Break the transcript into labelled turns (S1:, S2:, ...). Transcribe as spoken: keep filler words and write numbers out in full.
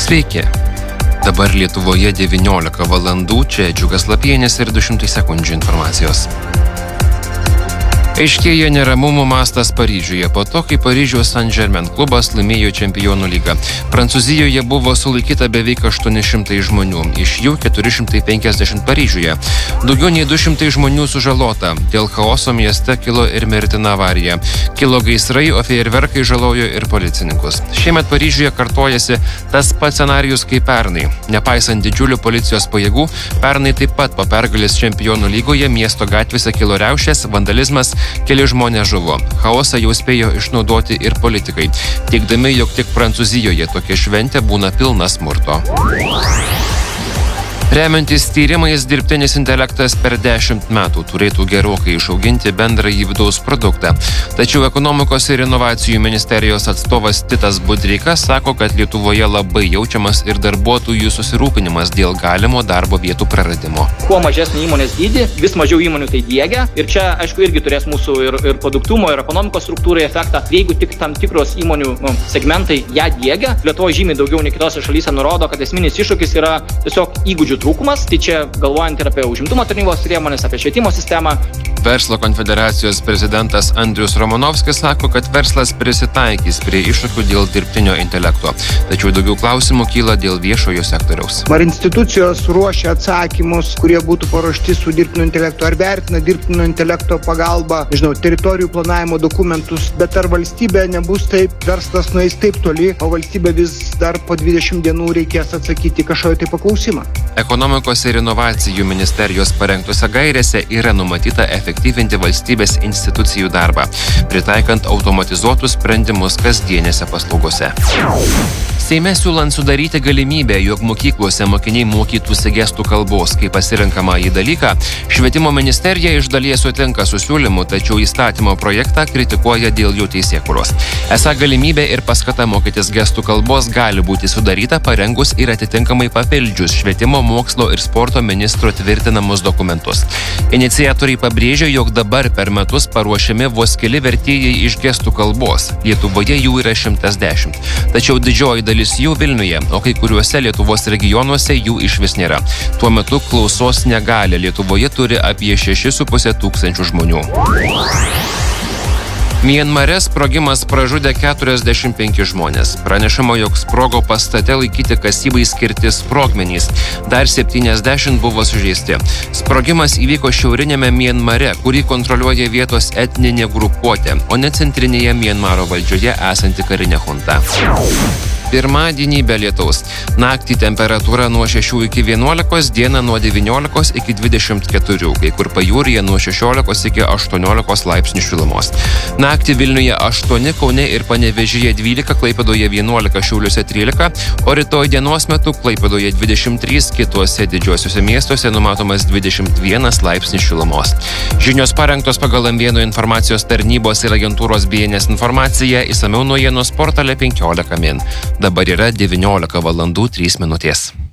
S1: Sveiki. Dabar Lietuvoje devyniolika valandų, čia Džiugas Lapienis ir du šimtai sekundžių informacijos. Aiškėja neramumų mastas Paryžiuje po to, kai Paryžiaus Saint-Germain klubas laimėjo Čempionų lygą. Prancūzijoje buvo sulaikyta beveik aštuoni šimtai žmonių, iš jų keturi šimtai penkiasdešimt Paryžiuje. Daugiau nei du šimtai žmonių sužalota. Dėl chaoso mieste kilo ir mirtina avarija. Kilo gaisrai, o fejerverkai žalojo ir policininkus. Šiemet Paryžiuje kartojasi tas pats scenarijus kaip pernai. Nepaisant didžiulių policijos pajėgų, pernai taip pat po pergalės Čempionų lygoje miesto gatvėse kilo riaušės, vandalizmas, keli žmonės žuvo. Chaosą jau spėjo išnaudoti ir politikai, teigdami, jog tik Prancūzijoje tokia šventė būna pilna smurto. Remiantis tyrimais, dirbtinis intelektas per dešimt metų turėtų gerokai išauginti bendrąjį vidaus produktą. Tačiau ekonomikos ir inovacijų ministerijos atstovas Titas Budreika sako, kad Lietuvoje labai jaučiamas ir darbuotojų susirūpinimas dėl galimo darbo vietų praradimo.
S2: Kuo mažesnį įmonės dydį, vis mažiau įmonių tai diegia. Ir čia, aišku, irgi turės mūsų ir, ir produktumo, ir ekonomikos struktūrai efektą. Jeigu tik tam tikros įmonių nu, segmentai ją diegia, Lietuvoje žymiai daugiau nei kitose šalyse nurodo, kad esminis iššūkis yra tiesiog įgūdžių trūkumas, tai čia galvojant ir apie užimtumo tarnybos priemonės, apie švietimo sistemą.
S1: Verslo konfederacijos prezidentas Andrius Romanovskis sako, kad verslas prisitaikys prie iššūkių dėl dirbtinio intelekto. Tačiau daugiau klausimų kyla dėl viešojo sektoriaus.
S3: Ar institucijos ruošia atsakymus, kurie būtų paruošti su dirbtinio intelekto, ar vertina dirbtinio intelekto pagalba, nežinau, teritorijų planavimo dokumentus, bet ar valstybė nebus taip, verslas nueis taip toli, o valstybė vis dar po dvidešimt dienų reikės atsakyti kažkokį tai paklausimą.
S1: Ekonomikos ir inovacijų ministerijos parengtose gairėse yra numatyta efektyvinti valstybės institucijų darbą, pritaikant automatizuotus sprendimus kasdienėse paslaugose. Seime siūlant sudaryti galimybę, jog mokyklose mokiniai mokytųsi gestų kalbos kaip pasirenkama į dalyką, Švietimo ministerija iš dalies sutinka su siūlymu, tačiau įstatymo projektą kritikuoja dėl jo teisėkūros. Esą galimybė ir paskata mokytis gestų kalbos gali būti sudaryta parengus ir atitinkamai papildžius Švietimo, mokslo ir sporto ministro tvirtinamus dokumentus. Iniciatoriai pabrėžia, jog dabar per metus paruošiami vos keli vertėjai iš gestų kalbos. Lietuvoje jų yra šimtas dešimt. Tačiau didžioji dalis jų Vilniuje, o kai kuriuose Lietuvos regionuose jų išvis nėra. Tuo metu klausos negalia Lietuvoje turi apie šešis su puse tūkstančių žmonių. Mianmare sprogimas pražudė keturiasdešimt penkis žmonės. Pranešama, jog sprogo pastate laikyti kasybai skirti sprogmenys. Dar septyniasdešimt buvo sužeisti. Sprogimas įvyko šiaurinėme Mianmare, kurį kontroliuoja vietos etninė grupuotė, o ne centrinėje Mianmaro valdžioje esanti karinė chunta. Pirmadienį be lietaus. Naktį temperatūra nuo šešių iki vienuolikos, dieną nuo devyniolikos iki dvidešimt keturių, kai kur pajūryje nuo šešiolikos iki aštuoniolikos laipsnių šilumos. Naktį Vilniuje aštuoni, Kaune ir Panevėžyje dvylika, Klaipėdoje vienuolika, Šiauliuose trylika, o rytoj dienos metu Klaipėdoje dvidešimt trys, kituose didžiuosiuose miestuose numatomas dvidešimt vienas laipsnis šilumos. Žinios parengtos pagal Ambėnų informacijos tarnybos ir agentūros B N S informaciją, išsamiau naujienos portale penkiolika min. Dabar yra devyniolika valandų trys minutės.